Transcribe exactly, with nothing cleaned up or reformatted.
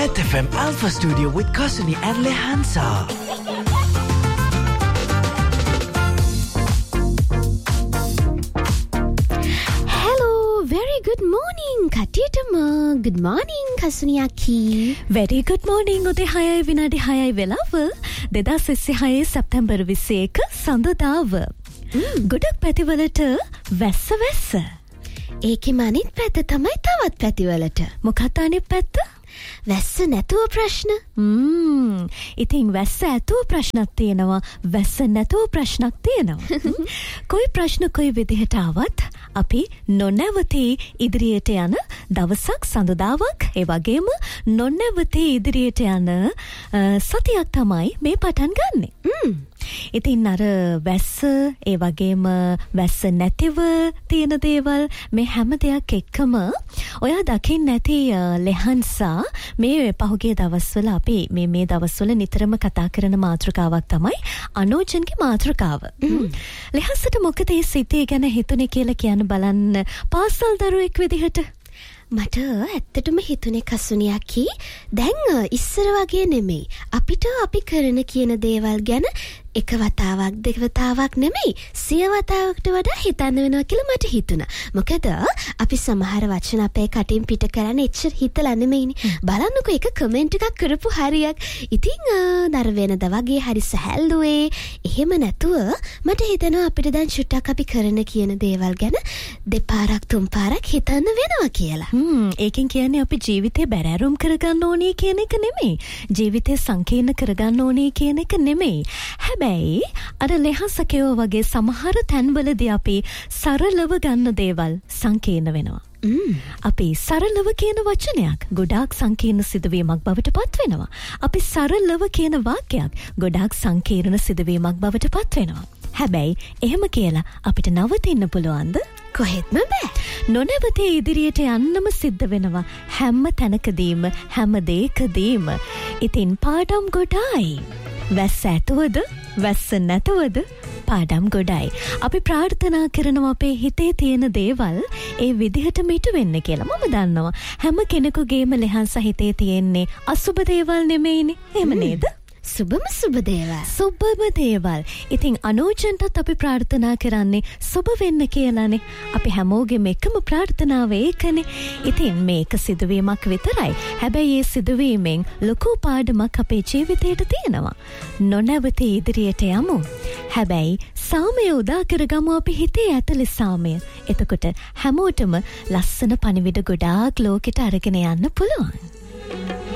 Z F M Alpha Studio with Kasuni and Lehansa. Hello, very good morning Katiyatama. Good morning Kasuni Aki. Very good morning. උදේ හයයි විනාඩි හයයි වෙලාව දෙදාස් විසිහය සැප්තැම්බර් විසිඑක සඳුදාව. ගොඩක් පැතිවලට වැස්ස වැස්ස. ඒකෙම අනිත් පැත්ත තමයි තවත් පැතිවලට. මොකක්ද අනිත් පැත්ත? වැස්ස නැතුව ප්‍රශ්න. ම්ම් ඉතින් වැස්ස ඇතුව ප්‍රශ්නක් තියෙනවා, වැස්ස නැතුව ප්‍රශ්නක් තියෙනවා. කොයි ප්‍රශ්න කොයි විදිහට ආවත් අපි නොනැවතී ඉදිරියට යන දවසක් සඳුදාවක්, ඒ වගේම නොනැවතී ඉදිරියට යන සතියක් තමයි මේ පටන් ගන්නෙ. ම්ම් ඉතින් අර වැස්ස, ඒ වගේම වැස්ස නැතිව තියෙන දේවල්, මේ හැම දෙයක් එක්කම ඔයා දකින්න නැති ලෙහන්සා මේ පහුගිය දවස්වල අපි මේ මේ දවස්වල නිතරම කතා කරන මාතෘකාවක් තමයි අනෝජන්ගේ මාතෘකාව. ලෙහන්සට මොකද ඒ සිතේ ගැන හිතුනේ කියලා කියන්න බලන්න පාසල් දරුවෙක් විදිහට. මට ඇත්තටම හිතුනේ කසුනියකි දැන් ඉස්සර වගේ නෙමෙයි. අපිට අපි කරන කියන දේවල් ගැන එක වතාවක් දෙක වතාවක් නෙමෙයි සිය වතාවකට වඩා හිතන්න වෙනවා කියලා මට හිතුණා. මොකද අපි සමහර වචන අපේ කටින් පිට කරන්නේ එච්චර හිතලා නෙමෙයිනේ. බලන්නකෝ එක කමෙන්ට් එකක් කරපු හරියක්. ඉතින් දර වෙනද වගේ හරි සහැල්ලුවේ. එහෙම නැතුව මට හිතෙනවා අපිට දැන් චුට්ටක් අපි කරන කියන දේවල් ගැන දෙපාරක් තුන් පාරක් හිතන්න වෙනවා කියලා. හ්ම් ඒකෙන් කියන්නේ අපි ජීවිතේ බැරෑරුම් කරගන්න ඕනේ කියන එක නෙමෙයි. ජීවිතේ සංකීර්ණ කරගන්න ඕනේ කියන එක නෙමෙයි. හැබැයි අර ලෙහන්සකයෝ වගේ සමහර තැන්වලදී අපි සරලව ගන්න දේවල් සංකීර්ණ වෙනවා. අපි සරලව කියන වචනයක් ගොඩාක් සංකීර්ණ සිදුවීමක් බවට පත් වෙනවා. අපි සරලව කියන වාක්‍යයක් ගොඩාක් සංකීර්ණ සිදුවීමක් බවට පත් වෙනවා. හැබැයි එහෙම කියලා අපිට නවතින්න පුළුවන්ද? කොහෙත්ම බෑ. නොනවතී ඉදිරියට යන්නම සිද්ධ වෙනවා හැම තැනකදීම, හැම දෙයකදීම. ඉතින් පාඩම් ගොඩයි. වැස්ස ඇතුවද වැස්ස නැතුවද පාඩම් ගොඩයි. අපි ප්‍රාර්ථනා කරනවා අපේ හිතේ තියෙන දේවල් ඒ විදිහටම ඉටු වෙන්න කියලා. මම දන්නවා හැම කෙනෙකුගේම ලෙහන්ස හිතේ තියෙන්නේ අසුබ දේවල් නෙමෙයිනේ. එහෙම නේද? සුබම සුබ දේවල්. සුබම දේවල්. ඉතින් අනෝජන්ටත් අපි ප්‍රාර්ථනා කරන්නේ සුබ වෙන්න කියලානේ. අපි හැමෝගෙම එකම ප්‍රාර්ථනාව ඒකනේ. ඉතින් මේක සිදුවීමක් විතරයි. හැබැයි ඒ සිදුවීමෙන් ලොකු පාඩමක් අපේ ජීවිතේට තියෙනවා. නොනැවතී ඉදිරියට යමු. හැබැයි සාමය උදා කරගමු අපි හිතේ ඇතුලේ සාමය. එතකොට හැමෝටම ලස්සන පණිවිඩ ගොඩාක් ලෝකෙට අරගෙන යන්න පුළුවන්.